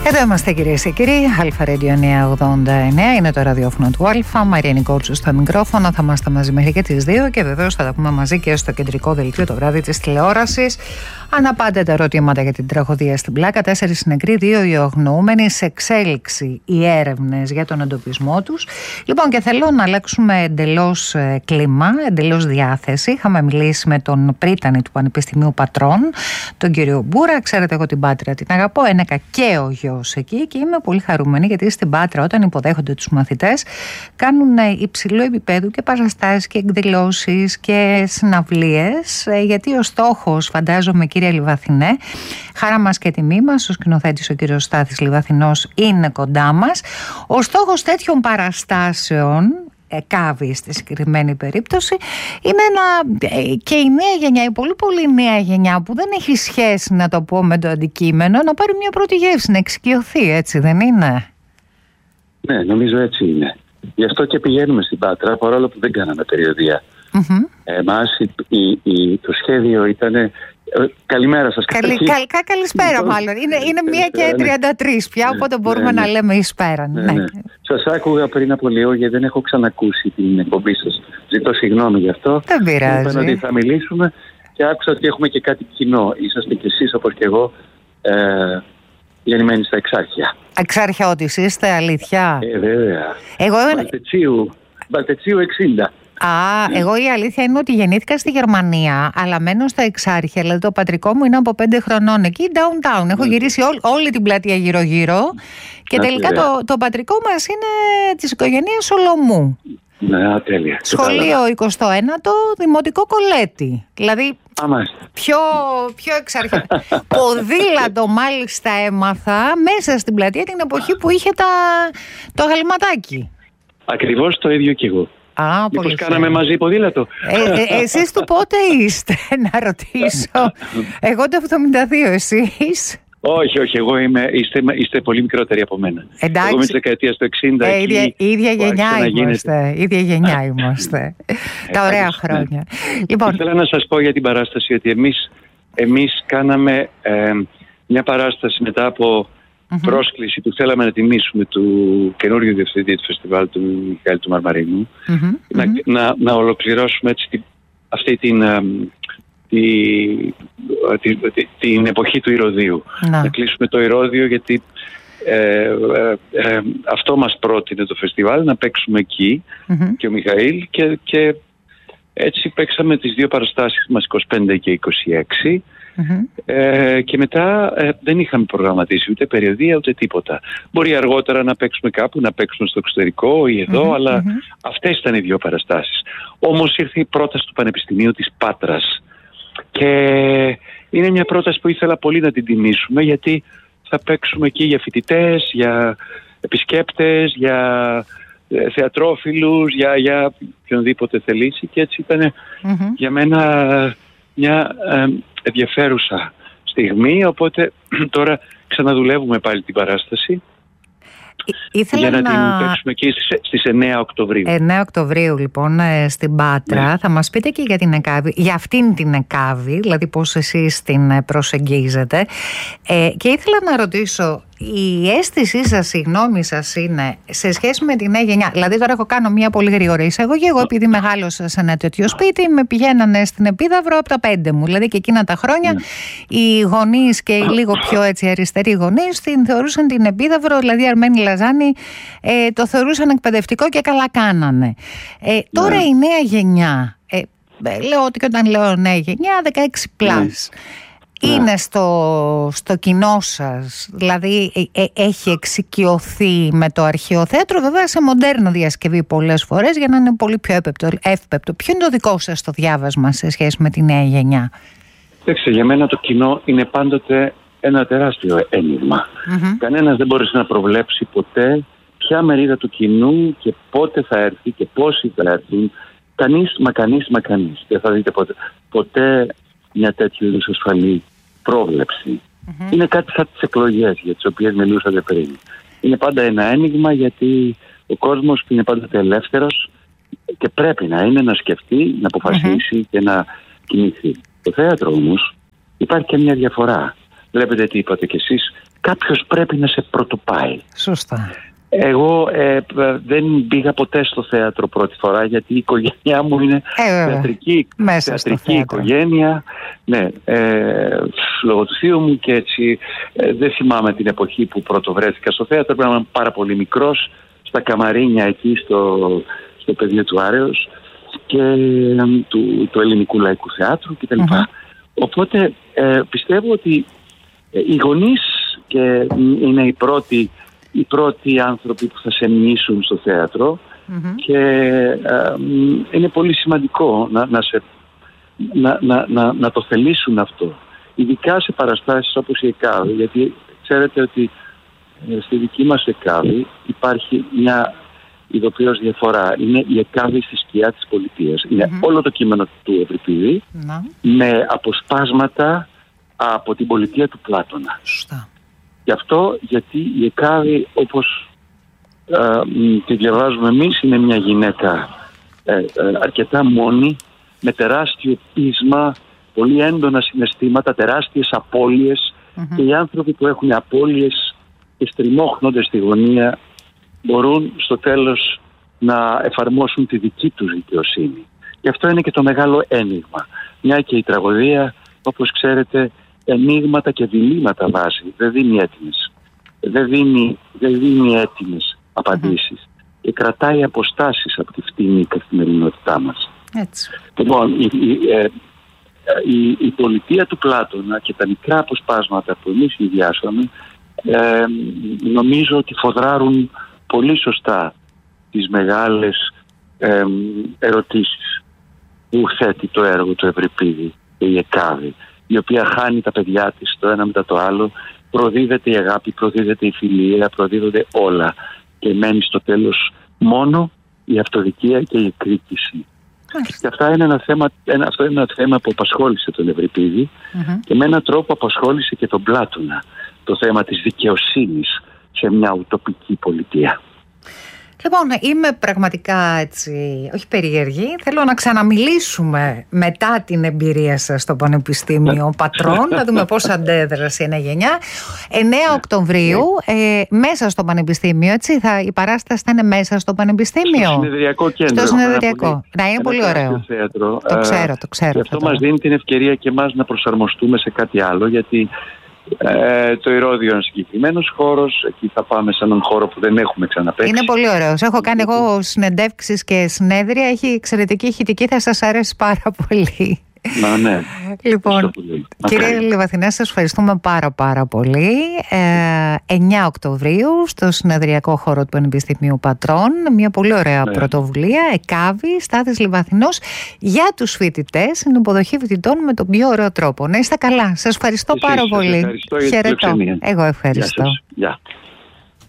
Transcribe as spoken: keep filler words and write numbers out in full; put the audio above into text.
Εδώ είμαστε κυρίες και κύριοι, Αλφα Radio εννιακόσια ογδόντα εννέα, είναι το ραδιόφωνο του Αλφα, Μαριανή Κόρτσου στο μικρόφωνο, θα είμαστε μαζί μέχρι και τις δύο και βεβαίως θα τα πούμε μαζί και στο κεντρικό δελτίο το βράδυ της τηλεόρασης. Αναπάντητα ερωτήματα για την τραγωδία στην Πλάκα, τέσσερις νεκροί, δύο οι αγνοούμενοι, σε εξέλιξη οι έρευνες για τον εντοπισμό τους. Λοιπόν, και θέλω να αλλάξουμε εντελώς κλίμα, εντελώς διάθεση. Είχαμε μιλήσει με τον πρίτανη του Πανεπιστημίου Πατρών, τον κύριο Μπούρα. Ξέρετε, εγώ την Πάτρα την αγαπώ, ένεκα και ο γιος εκεί και είμαι πολύ χαρούμενη γιατί στην Πάτρα, όταν υποδέχονται τους μαθητές, κάνουν υψηλού επίπεδου και παραστάσεις και εκδηλώσεις και συναυλίες, γιατί ο στόχος, φαντάζομαι, κύριε Λιβαθινέ, χαρά μας και τιμή μας, ο σκηνοθέτης ο κύριος Στάθης Λιβαθινός είναι κοντά μας. Ο στόχος τέτοιων παραστάσεων, Κάβη στη συγκεκριμένη περίπτωση, είναι να, και η νέα γενιά, η πολύ πολύ νέα γενιά που δεν έχει σχέση, να το πω, με το αντικείμενο, να πάρει μια πρώτη γεύση, να εξοικειωθεί, έτσι δεν είναι? Ναι, νομίζω έτσι είναι. Γι' αυτό και πηγαίνουμε στην Πάτρα, παρόλο που δεν κάναμε περιοδία. Mm-hmm. Εμάς η, η, η, το σχέδιο ήταν... Καλημέρα σας. Καλη, καλ, καλ, καλησπέρα μάλλον. Είναι, είναι μία και τριάντα τρεις πια, οπότε μπορούμε ναι, ναι. να λέμε εις-πέρα. Ναι, ναι. ναι. Σας άκουγα πριν από λίγο γιατί δεν έχω ξανακούσει την εκπομπή σας. Ζητώ συγγνώμη γι' αυτό. Δεν πειράζει. Είπαν ότι θα μιλήσουμε και άκουσα ότι έχουμε και κάτι κοινό. Είσαστε κι εσείς όπως και εγώ ε, γεννημένοι στα Εξάρχεια. Εξάρχεια ότι είστε, αλήθεια? Ε, βέβαια. Εγώ... Μπαλτετσίου, Μπαλτετσίου εξήντα. Α, ναι. εγώ η αλήθεια είναι ότι γεννήθηκα στη Γερμανία, αλλά μένω στα Εξάρχεια. Δηλαδή το πατρικό μου είναι από πέντε χρονών εκεί, downtown. Έχω ναι. γυρίσει όλη, όλη την πλατεία γύρω-γύρω. Και ναι, τελικά το, το πατρικό μας είναι της οικογένειας Σολομού. Ναι, τέλεια. Σχολείο εικοστό ένατο, δημοτικό Κολέτη. Δηλαδή πιο, πιο εξάρχεια. Ποδήλατο μάλιστα έμαθα μέσα στην πλατεία την εποχή που είχε τα, το αγαλματάκι. Ακριβώς το ίδιο κι εγώ. Α, μήπως κάναμε μαζί ποδήλατο? Ε, ε, εσείς του πότε είστε, να ρωτήσω? Εγώ το εβδομήντα δύο, εσείς? Όχι, όχι, εγώ είμαι, είστε, είστε πολύ μικρότεροι από μένα. Εντάξει. Εγώ είμαι της δεκαετίας του εξήντα. Ε, ίδια, ίδια γενιά είμαστε, ίδια γενιά είμαστε. Τα ωραία χρόνια. Λοιπόν, ήθελα να σας πω για την παράσταση ότι εμείς, εμείς κάναμε ε, μια παράσταση μετά από Mm-hmm. πρόσκληση που θέλαμε να τιμήσουμε του καινούριου διευθυντή του φεστιβάλ, του Μιχαήλ του Μαρμαρίνου, mm-hmm. να, mm-hmm. να, να ολοκληρώσουμε έτσι την, αυτή την, τη, τη, τη, την εποχή του Ηρωδίου. Mm-hmm. Να κλείσουμε το Ηρώδιο γιατί ε, ε, ε, αυτό μας πρότεινε το φεστιβάλ, να παίξουμε εκεί mm-hmm. και ο Μιχαήλ και, και έτσι παίξαμε τις δύο παραστάσεις μας, είκοσι πέντε και είκοσι έξι. Mm-hmm. Ε, και μετά ε, δεν είχαμε προγραμματίσει ούτε περιοδία ούτε τίποτα. Μπορεί αργότερα να παίξουμε κάπου, να παίξουμε στο εξωτερικό ή εδώ, mm-hmm. αλλά mm-hmm. αυτές ήταν οι δύο παραστάσεις. Όμως ήρθε η πρόταση του Πανεπιστημίου της Πάτρας και είναι μια πρόταση που ήθελα πολύ να την τιμήσουμε, γιατί θα παίξουμε εκεί για φοιτητές, για επισκέπτες, για ε, θεατρόφιλους, για, για οποιονδήποτε θελήσει, και έτσι ήταν mm-hmm. για μένα μια ε, ενδιαφέρουσα στιγμή, οπότε τώρα ξαναδουλεύουμε πάλι την παράσταση. Ήθελα για να, να την παίξουμε εκεί στις, στις εννέα Οκτωβρίου. εννέα Οκτωβρίου λοιπόν στην Πάτρα. Ναι. Θα μας πείτε και για την ΕΚΑΒΗ, για αυτήν την ΕΚΑΒΗ, δηλαδή πώς εσείς την προσεγγίζετε. Ε, και ήθελα να ρωτήσω, η αίσθησή σας, η γνώμη σας είναι σε σχέση με τη νέα γενιά? Δηλαδή τώρα έχω κάνω μια πολύ γρήγορη εισαγωγή. Εγώ επειδή μεγάλωσα σε ένα τέτοιο σπίτι, με πηγαίνανε στην Επίδαυρο από τα πέντε μου. Δηλαδή και εκείνα τα χρόνια mm. οι γονείς και οι λίγο πιο έτσι αριστεροί γονείς την θεωρούσαν την Επίδαυρο, δηλαδή η Αρμένη Λαζάνη, ε, το θεωρούσαν εκπαιδευτικό και καλά κάνανε. Ε, τώρα mm. η νέα γενιά, ε, λέω ότι και όταν λέω νέα γενιά, δεκαέξι πλας. Mm. Είναι στο, στο κοινό σας, δηλαδή ε, ε, έχει εξοικειωθεί με το αρχαίο θέατρο, βέβαια σε μοντέρνα διασκευή πολλές φορές, για να είναι πολύ πιο εύπεπτο. Ποιο είναι το δικό σας το διάβασμα σε σχέση με τη νέα γενιά? Κοιτάξτε, για μένα το κοινό είναι πάντοτε ένα τεράστιο ένιγμα. Mm-hmm. Κανένας δεν μπορεί να προβλέψει ποτέ ποια μερίδα του κοινού και πότε θα έρθει και πόσοι θα έρθουν. Κανείς, μα κανείς, μα κανείς. Δεν θα δείτε ποτέ, ποτέ μια τέτοιου είδους ασφαλή πρόβλεψη. Mm-hmm. Είναι κάτι σαν τις εκλογές για τις οποίες μιλούσατε πριν. Είναι πάντα ένα ένιγμα, γιατί ο κόσμος είναι πάντα ελεύθερος και πρέπει να είναι, να σκεφτεί, να αποφασίσει mm-hmm. και να κινηθεί. Το θέατρο όμως υπάρχει και μια διαφορά. βλέπετε τι είπατε κι εσείς, κάποιος πρέπει να σε πρωτοπάει. Σωστά. Εγώ ε, δεν πήγα ποτέ στο θέατρο πρώτη φορά, γιατί η οικογένειά μου είναι ε, θεατρική, θεατρική οικογένεια. Ναι, ε, λόγω του θείου μου και έτσι ε, δεν θυμάμαι την εποχή που πρωτοβρέθηκα στο θέατρο. Πρέπει να είμαι πάρα πολύ μικρός, στα καμαρίνια εκεί στο, στο πεδίο του Άρεως και ε, του, του Ελληνικού Λαϊκού Θεάτρου κτλ. Mm-hmm. Οπότε ε, πιστεύω ότι ε, οι γονείς και είναι οι πρώτοι οι πρώτοι άνθρωποι που θα σε μνήσουν στο θέατρο mm-hmm. και ε, είναι πολύ σημαντικό να, να, σε, να, να, να, να το θελήσουν αυτό, ειδικά σε παραστάσεις όπως η ΕΚΑΒΗ, γιατί ξέρετε ότι ε, στη δική μας ΕΚΑΒΗ υπάρχει μια ειδοποιώς διαφορά. Είναι η ΕΚΑΒΗ στη σκιά της πολιτείας. Mm-hmm. Είναι όλο το κείμενο του Ευρυπίδη mm-hmm. με αποσπάσματα από την πολιτεία του Πλάτωνα. Σωστά. Γι' αυτό, γιατί η ΕΚΑΒΗ, όπως ε, τη διαβάζουμε εμείς, είναι μια γυναίκα ε, ε, αρκετά μόνη, με τεράστιο πείσμα, πολύ έντονα συναισθήματα, τεράστιες απώλειες mm-hmm. και οι άνθρωποι που έχουν απώλειες και στριμώχνονται στη γωνία μπορούν στο τέλος να εφαρμόσουν τη δική τους δικαιοσύνη. Γι' αυτό είναι και το μεγάλο ένιγμα. Μια και η τραγωδία, όπως ξέρετε, ενίγματα και διλήμματα βάζει. Δεν δίνει έτοιμες. Δεν δίνει, δεν δίνει έτοιμες απαντήσεις. Mm-hmm. Και κρατάει αποστάσεις από τη φτηνή καθημερινότητά μας. Έτσι. Λοιπόν, η, η, ε, η, η πολιτεία του Πλάτωνα και τα μικρά αποσπάσματα που εμείς ιδιάσαμε ε, νομίζω ότι φοδράρουν πολύ σωστά τις μεγάλες ε, ερωτήσεις που θέτει το έργο του Ευρυπίδη και η ΕΚΑΒΗ, η οποία χάνει τα παιδιά της το ένα μετά το άλλο, προδίδεται η αγάπη, προδίδεται η φιλία, προδίδονται όλα και μένει στο τέλος μόνο η αυτοδικία και η εκδίκηση. Και αυτά είναι ένα θέμα, ένα, αυτό είναι ένα θέμα που απασχόλησε τον Ευρυπίδη mm-hmm. και με έναν τρόπο απασχόλησε και τον Πλάτωνα, το θέμα της δικαιοσύνης σε μια ουτοπική πολιτεία. Λοιπόν, είμαι πραγματικά έτσι, όχι περίεργη. Θέλω να ξαναμιλήσουμε μετά την εμπειρία σας στο Πανεπιστήμιο Πατρών, να δούμε πώς αντέδρασε η νέα γενιά. εννέα Οκτωβρίου, ε, μέσα στο Πανεπιστήμιο, έτσι, θα, η παράσταση θα είναι μέσα στο Πανεπιστήμιο. Στο συνεδριακό κέντρο. Στο συνεδριακό. Να είναι πολύ ωραίο. Θέατρο. Το ξέρω, το ξέρω. Και αυτό μας δίνει την ευκαιρία και εμάς να προσαρμοστούμε σε κάτι άλλο, γιατί Ε, το Ηρώδειο είναι συγκεκριμένος χώρος. Εκεί θα πάμε σε έναν χώρο που δεν έχουμε ξαναπαίξει. Είναι πολύ ωραίος. Έχω κάνει εγώ συνεντεύξεις και συνέδρια. Έχει εξαιρετική ηχητική. Θα σας αρέσει πάρα πολύ. Να, ναι. Λοιπόν, κύριε Λιβαθινέ, σας ευχαριστούμε πάρα πάρα πολύ. Ε, εννέα Οκτωβρίου στο συνεδριακό χώρο του Πανεπιστημίου Πατρών. Μια πολύ ωραία ναι. πρωτοβουλία. ΕΚΑΒΗ, Στάθης Λιβαθινός, για τους φοιτητές. Είναι υποδοχή φοιτητών με τον πιο ωραίο τρόπο. Να είστε καλά. Σας ευχαριστώ Εσείς, πάρα πολύ. Ευχαριστώ για την φιλοξενία. Εγώ ευχαριστώ. Γεια σας. Γεια.